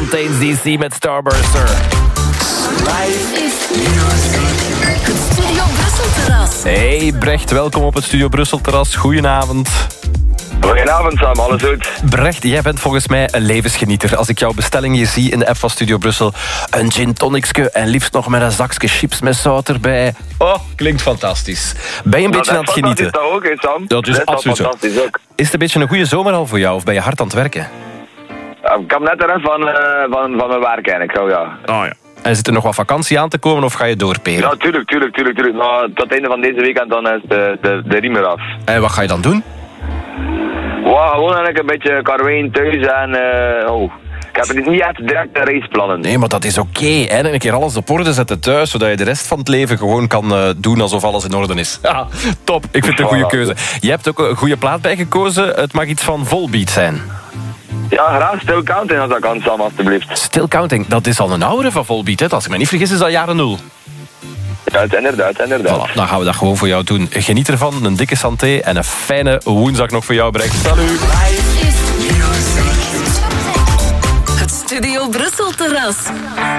Fontaine's DC met Starburster. Live is music. Het Studio Brussel terras. Hey Brecht, welkom op het Studio Brussel terras. Goedenavond. Goedenavond Sam, alles goed? Brecht, jij bent volgens mij een levensgenieter. Als ik jouw bestelling hier zie in de app van Studio Brussel. Een gin tonicske en liefst nog met een zakje chips met zout erbij. Oh, klinkt fantastisch. Ben je een beetje aan het genieten? Dat is ook, hè, Sam? Dat is absoluut zo. Fantastisch ook. Is het een beetje een goede zomer al voor jou of ben je hard aan het werken? Ik kwam net eruit van mijn werk eigenlijk, zo ja. Oh ja. En zit er nog wat vakantie aan te komen of ga je doorperen? Ja, tuurlijk. Nou, tot het einde van deze weekend dan is de riem eraf. En wat ga je dan doen? Wow, gewoon eigenlijk een beetje karween thuis en ik heb dus niet echt direct raceplannen. Nee, maar dat is oké. Een keer alles op orde zetten thuis, zodat je de rest van het leven gewoon kan doen alsof alles in orde is. Ja, top. Ik vind het een goede keuze. Je hebt ook een goede plaat bijgekozen. Het mag iets van Volbeat zijn. Ja, graag Still Counting als dat kan, Sam, alstublieft. Still Counting, dat is al een oudere van Volbeat, hè? Als ik me niet vergis is dat jaren 0. Ja, inderdaad. Voilà, dan gaan we dat gewoon voor jou doen. Geniet ervan, een dikke santé en een fijne woensdag nog voor jou, Brecht. Salut! Live is music. Het Studio Brussel terras.